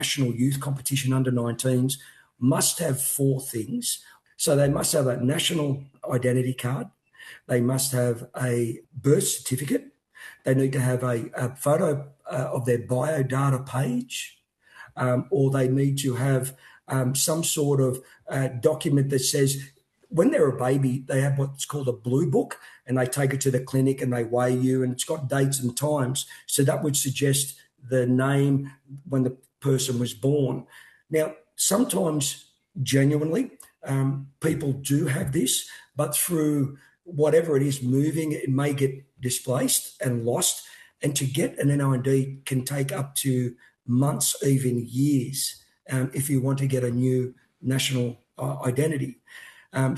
national youth competition under 19s must have four things. So they must have a national identity card. They must have a birth certificate. They need to have a photo of their biodata page, or they need to have some sort of document that says when they're a baby, they have what's called a blue book, and they take it to the clinic and they weigh you, and it's got dates and times. So that would suggest the name when the person was born. Now, sometimes genuinely, people do have this, but through whatever it is moving, it may get displaced and lost. And to get an NID can take up to months, even years, if you want to get a new national identity.